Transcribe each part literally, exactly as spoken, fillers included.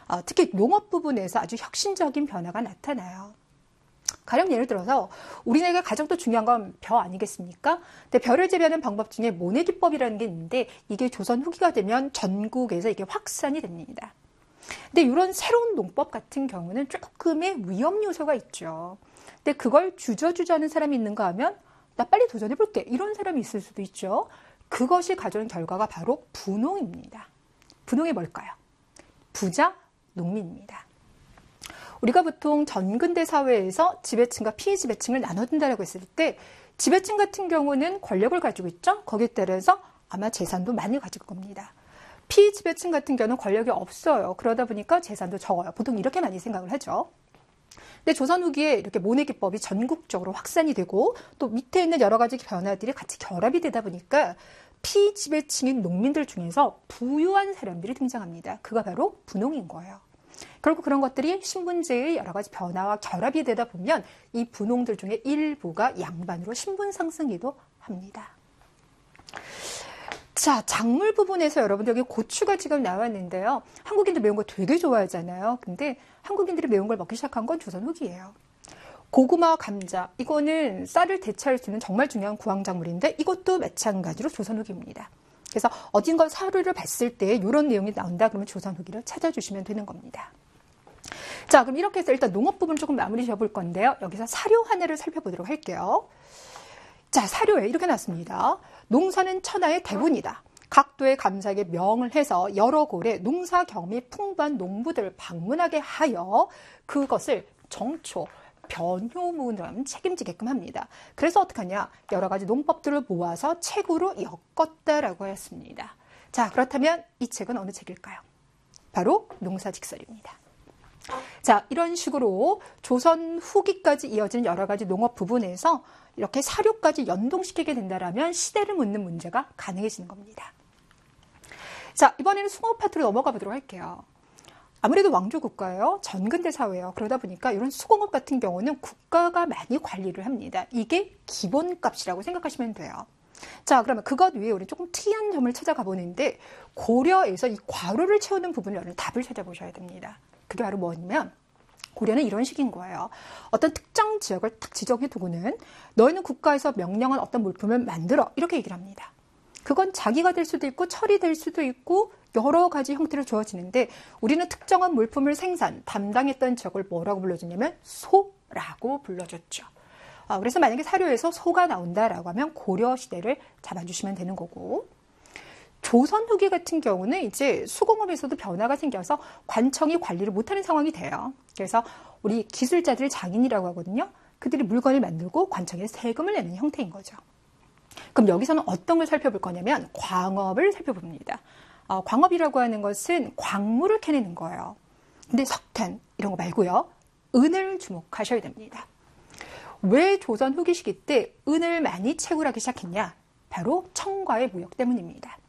어, 특히 농업 부분에서 아주 혁신적인 변화가 나타나요. 가령 예를 들어서 우리에게 가장 또 중요한 건 벼 아니겠습니까? 근데 벼를 재배하는 방법 중에 모내기법이라는 게 있는데 이게 조선 후기가 되면 전국에서 이게 확산이 됩니다. 근데 이런 새로운 농법 같은 경우는 조금의 위험 요소가 있죠. 근데 그걸 주저주저하는 사람이 있는가 하면 나 빨리 도전해볼게 이런 사람이 있을 수도 있죠. 그것이 가져온 결과가 바로 분홍입니다. 분홍이 뭘까요? 부자 농민입니다. 우리가 보통 전근대 사회에서 지배층과 피지배층을 나눠둔다라고 했을 때 지배층 같은 경우는 권력을 가지고 있죠. 거기에 따라서 아마 재산도 많이 가질 겁니다. 피지배층 같은 경우는 권력이 없어요. 그러다 보니까 재산도 적어요. 보통 이렇게 많이 생각을 하죠. 근데 조선 후기에 이렇게 모내기법이 전국적으로 확산이 되고 또 밑에 있는 여러 가지 변화들이 같이 결합이 되다 보니까 피지배층인 농민들 중에서 부유한 사람들이 등장합니다. 그가 바로 분홍인 거예요. 결국 그런 것들이 신분제의 여러 가지 변화와 결합이 되다 보면 이 분홍들 중에 일부가 양반으로 신분 상승기도 합니다. 자, 작물 부분에서 여러분들 여기 고추가 지금 나왔는데요. 한국인들 매운 거 되게 좋아하잖아요. 근데 한국인들이 매운 걸 먹기 시작한 건 조선 후기예요. 고구마, 감자, 이거는 쌀을 대체할 수 있는 정말 중요한 구황작물인데 이것도 마찬가지로 조선 후기입니다. 그래서 어딘가 사료를 봤을 때 이런 내용이 나온다 그러면 조선 후기를 찾아주시면 되는 겁니다. 자, 그럼 이렇게 해서 일단 농업 부분 조금 마무리 지어볼 건데요. 여기서 사료 하나를 살펴보도록 할게요. 자, 사료에 이렇게 났습니다. 농사는 천하의 대본이다. 각도의 감사에게 명을 해서 여러 고래 농사 경험이 풍부한 농부들을 방문하게 하여 그것을 정초, 변효문을 책임지게끔 합니다. 그래서 어떻게 하냐? 여러 가지 농법들을 모아서 책으로 엮었다라고 하였습니다. 자, 그렇다면 이 책은 어느 책일까요? 바로 농사직설입니다. 자, 이런 식으로 조선 후기까지 이어지는 여러 가지 농업 부분에서 이렇게 사료까지 연동시키게 된다면 시대를 묻는 문제가 가능해지는 겁니다. 자, 이번에는 숭어 파트로 넘어가 보도록 할게요. 아무래도 왕조 국가예요. 전근대 사회예요. 그러다 보니까 이런 수공업 같은 경우는 국가가 많이 관리를 합니다. 이게 기본값이라고 생각하시면 돼요. 자, 그러면 그것 위에 우리 조금 특이한 점을 찾아가 보는데 고려에서 이 괄호를 채우는 부분을 여러분 답을 찾아보셔야 됩니다. 그게 바로 뭐냐면 고려는 이런 식인 거예요. 어떤 특정 지역을 딱 지정해 두고는 너희는 국가에서 명령한 어떤 물품을 만들어 이렇게 얘기를 합니다. 그건 자기가 될 수도 있고 철이 될 수도 있고 여러 가지 형태로 주어지는데 우리는 특정한 물품을 생산, 담당했던 지역을 뭐라고 불러주냐면 소라고 불러줬죠. 아, 그래서 만약에 사료에서 소가 나온다라고 하면 고려 시대를 잡아주시면 되는 거고 조선 후기 같은 경우는 이제 수공업에서도 변화가 생겨서 관청이 관리를 못하는 상황이 돼요. 그래서 우리 기술자들을 장인이라고 하거든요. 그들이 물건을 만들고 관청에 세금을 내는 형태인 거죠. 그럼 여기서는 어떤 걸 살펴볼 거냐면 광업을 살펴봅니다. 어, 광업이라고 하는 것은 광물을 캐내는 거예요. 근데 석탄 이런 거 말고요. 은을 주목하셔야 됩니다. 왜 조선 후기 시기 때 은을 많이 채굴하기 시작했냐? 바로 청과의 무역 때문입니다.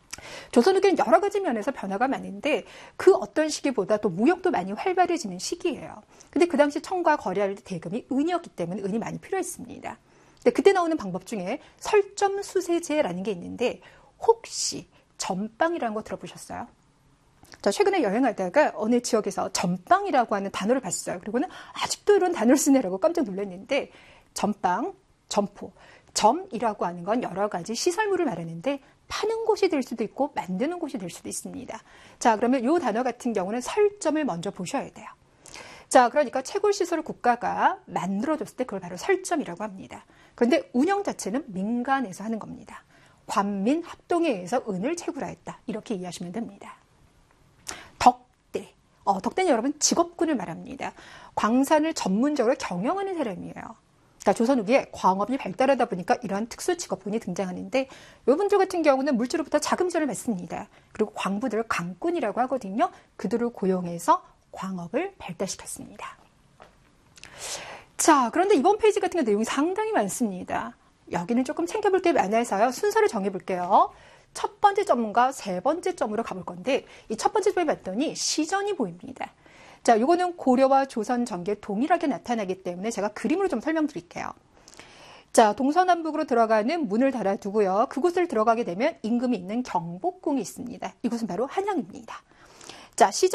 조선 후기는 여러 가지 면에서 변화가 많은데 그 어떤 시기보다 또 무역도 많이 활발해지는 시기예요. 근데 그 당시 청과 거래할 때 대금이 은이었기 때문에 은이 많이 필요했습니다. 근데 그때 나오는 방법 중에 설점수세제라는 게 있는데 혹시 전빵이라는 거 들어보셨어요? 저 최근에 여행하다가 어느 지역에서 전빵이라고 하는 단어를 봤어요. 그리고는 아직도 이런 단어를 쓰네라고 깜짝 놀랐는데 전빵, 점포, 점이라고 하는 건 여러 가지 시설물을 말하는데 파는 곳이 될 수도 있고 만드는 곳이 될 수도 있습니다. 자, 그러면 이 단어 같은 경우는 설점을 먼저 보셔야 돼요. 자, 그러니까 채굴 시설을 국가가 만들어줬을 때 그걸 바로 설점이라고 합니다. 그런데 운영 자체는 민간에서 하는 겁니다. 관민 합동에 의해서 은을 채굴하였다. 이렇게 이해하시면 됩니다. 덕대. 어, 덕대는 여러분 직업군을 말합니다. 광산을 전문적으로 경영하는 사람이에요. 그러니까 조선 후기에 광업이 발달하다 보니까 이러한 특수 직업군이 등장하는데 이분들 같은 경우는 물질로부터 자금전을 받습니다. 그리고 광부들을 강꾼이라고 하거든요. 그들을 고용해서 광업을 발달시켰습니다. 자, 그런데 이번 페이지 같은 경우 내용이 상당히 많습니다. 여기는 조금 챙겨볼 게 많아서요. 순서를 정해볼게요. 첫 번째 점과 세 번째 점으로 가볼 건데 이 첫 번째 점에 봤더니 시전이 보입니다. 자, 이거는 고려와 조선 전기에 동일하게 나타나기 때문에 제가 그림으로 좀 설명드릴게요. 자, 동서남북으로 들어가는 문을 달아두고요. 그곳을 들어가게 되면 임금이 있는 경복궁이 있습니다. 이곳은 바로 한양입니다. 자, 시전